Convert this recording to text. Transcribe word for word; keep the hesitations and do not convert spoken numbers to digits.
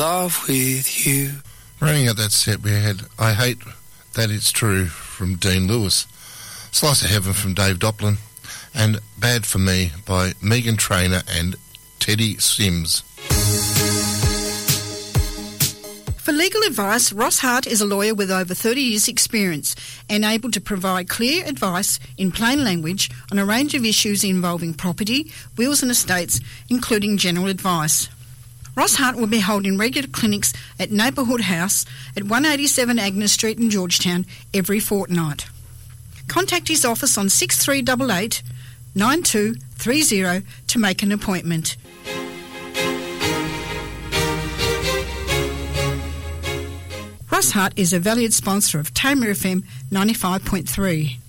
love with you. Running out that set, we had I Hate That It's True from Dean Lewis, Slice of Heaven from Dave Doplin, and Bad for Me by Megan Trainor and Teddy Sims. For legal advice, Ross Hart is a lawyer with over thirty years' experience and able to provide clear advice in plain language on a range of issues involving property, wills and estates, including general advice. Ross Hart will be holding regular clinics at Neighbourhood House at one eighty-seven Agnes Street in Georgetown every fortnight. Contact his office on six three eight eight, nine two three zero to make an appointment. Ross Hart is a valued sponsor of Tamer F M ninety-five point three.